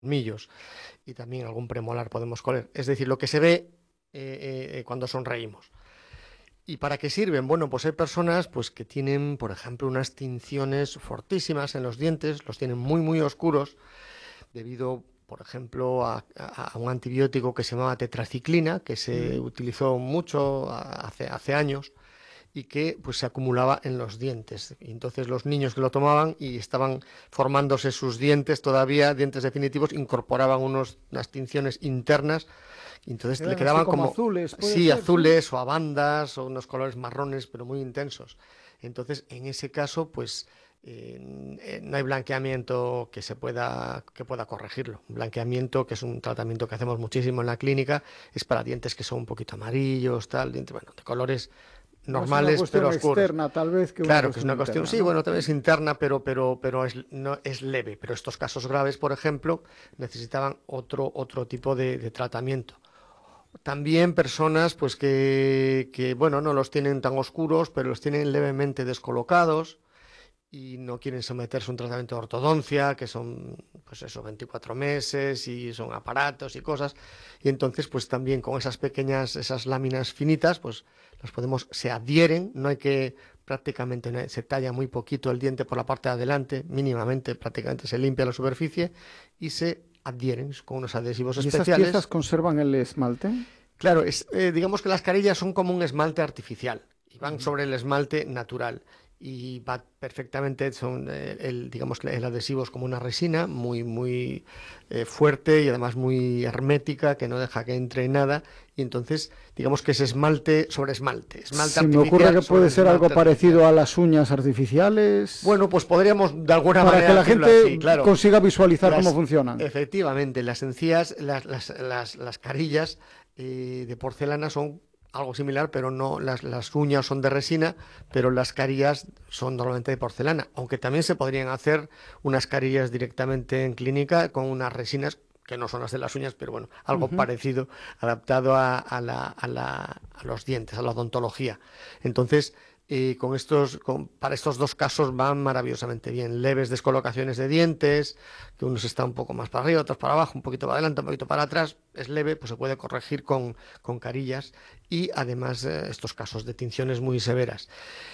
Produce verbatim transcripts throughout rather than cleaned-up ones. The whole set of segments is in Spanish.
colmillos y también algún premolar podemos coler. Es decir, lo que se ve eh, eh, cuando sonreímos. ¿Y para qué sirven? Bueno, pues hay personas pues, que tienen, por ejemplo, unas tinciones fortísimas en los dientes, los tienen muy, muy oscuros, debido, por ejemplo, a, a, a un antibiótico que se llamaba tetraciclina, que se mm. utilizó mucho hace, hace años, y que pues se acumulaba en los dientes. Y entonces los niños que lo tomaban y estaban formándose sus dientes todavía, dientes definitivos, incorporaban unos, unas tinciones internas, y entonces le quedaban como, como azules, sí, ser, azules ¿sí? o a bandas o unos colores marrones, pero muy intensos. Entonces, en ese caso, pues eh, no hay blanqueamiento que se pueda que pueda corregirlo. Blanqueamiento, que es un tratamiento que hacemos muchísimo en la clínica, es para dientes que son un poquito amarillos, tal, dientes, bueno, de colores normales, no es pero oscuros. Externa, tal vez, que claro, una que es una cuestión, interna, sí, ¿no? bueno, también es interna, pero, pero, pero es, no, es leve. Pero estos casos graves, por ejemplo, necesitaban otro, otro tipo de, de tratamiento. También personas, pues que, que, bueno, no los tienen tan oscuros, pero los tienen levemente descolocados y no quieren someterse a un tratamiento de ortodoncia, que son, pues eso, veinticuatro meses y son aparatos y cosas. Y entonces, pues también con esas pequeñas, esas láminas finitas, pues los podemos, se adhieren, no hay que, prácticamente no, se talla muy poquito el diente por la parte de adelante, mínimamente, prácticamente se limpia la superficie y se adhieren con unos adhesivos ¿Y especiales. ¿Y esas piezas conservan el esmalte? Claro, es, eh, digamos que las carillas son como un esmalte artificial y van uh-huh. sobre el esmalte natural. Y va perfectamente, son eh, el, digamos, el adhesivo es como una resina muy, muy eh, fuerte y además muy hermética, que no deja que entre nada, y entonces digamos que es esmalte sobre esmalte. esmalte Se me ocurre que puede ser algo parecido a las uñas artificiales. Bueno, pues podríamos de alguna para manera que la gente así, claro. consiga visualizar las, cómo funcionan. Efectivamente, las encías, las, las, las, las carillas eh, de porcelana son algo similar, pero no, las, las uñas son de resina, pero las carillas son normalmente de porcelana, aunque también se podrían hacer unas carillas directamente en clínica con unas resinas que no son las de las uñas, pero bueno, algo uh-huh. parecido, adaptado a, a, la, a, la, a los dientes, a la odontología. Entonces, eh, con estos, con, para estos dos casos van maravillosamente bien. Leves descolocaciones de dientes, que unos están un poco más para arriba, otros para abajo, un poquito para adelante, un poquito para atrás, es leve, pues se puede corregir con, con carillas y además eh, estos casos de tinciones muy severas.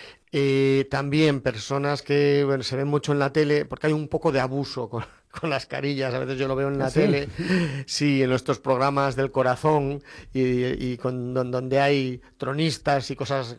Eh, también personas que bueno, se ven mucho en la tele, porque hay un poco de abuso con, con las carillas, a veces yo lo veo en la ¿Sí? tele, sí, en nuestros programas del corazón y, y con, donde hay tronistas y cosas,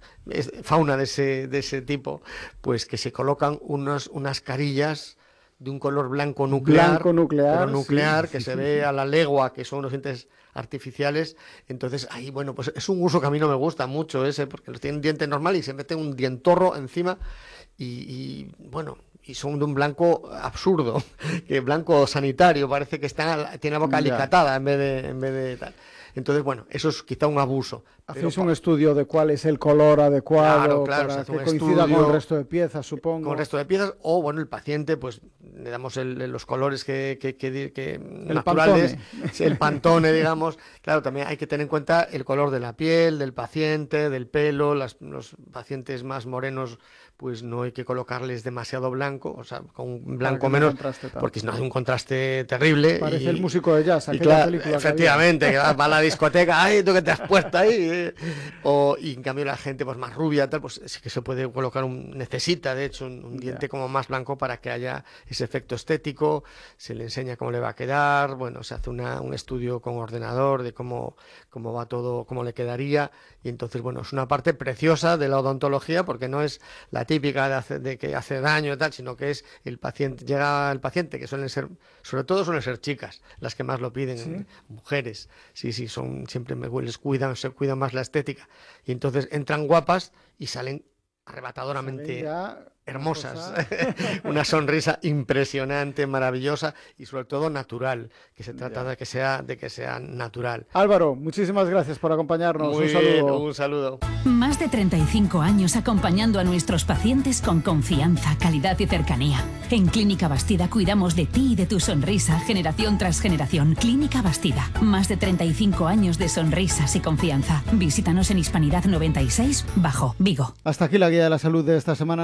fauna de ese, de ese tipo, pues que se colocan unos, unas carillas de un color blanco nuclear, blanco nuclear, pero nuclear, sí, que sí, se sí, ve sí. a la legua, que son unos dientes artificiales. Entonces ahí, bueno, pues es un uso que a mí no me gusta mucho ese, porque los tienen diente normal y se mete un dientorro encima y, y bueno, y son de un blanco absurdo, que blanco sanitario, parece que está, tiene la boca alicatada en vez de, en vez de tal. Entonces, bueno, eso es quizá un abuso. Hacéis un estudio de cuál es el color adecuado, claro, claro, para que coincida con el resto de piezas, supongo. Con el resto de piezas, o bueno, el paciente, pues le damos el, los colores que, que, que, que el naturales, Pantone. el Pantone, digamos. Claro, también hay que tener en cuenta el color de la piel, del paciente, del pelo. Las, los pacientes más morenos, pues no hay que colocarles demasiado blanco, o sea, con un blanco menos, porque si no hace un contraste terrible. Parece y, el músico de jazz, aquella claro, película. Efectivamente, que, que va a la discoteca, ay, tú que te has puesto ahí. O, y en cambio la gente pues más rubia, tal, pues sí que se puede colocar, un necesita de hecho un, un diente yeah. como más blanco para que haya ese efecto estético, se le enseña cómo le va a quedar, bueno, se hace una, un estudio con ordenador de cómo, cómo va todo, cómo le quedaría, y entonces, bueno, es una parte preciosa de la odontología, porque no es la típica de, hace, de que hace daño y tal, sino que es el paciente, llega el paciente, que suelen ser, sobre todo suelen ser chicas, las que más lo piden, ¿sí? Mujeres, sí, sí, son, siempre me, les cuidan, se cuidan más la estética, y entonces entran guapas y salen arrebatadoramente salen hermosas, una, una sonrisa impresionante, maravillosa y sobre todo natural, que se trata ya. de que sea de que sea natural. Álvaro, muchísimas gracias por acompañarnos. Muy un saludo. Bien, un saludo. Más de treinta y cinco años acompañando a nuestros pacientes con confianza, calidad y cercanía. En Clínica Bastida cuidamos de ti y de tu sonrisa generación tras generación. Clínica Bastida, más de treinta y cinco años de sonrisas y confianza. Visítanos en Hispanidad noventa y seis, Bajo, Vigo. Hasta aquí la guía de la salud de esta semana. Nos despedimos.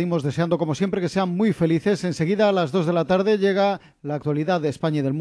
despedimos deseando, como siempre, que sean muy felices. Enseguida, a las dos de la tarde, llega la actualidad de España y del mundo.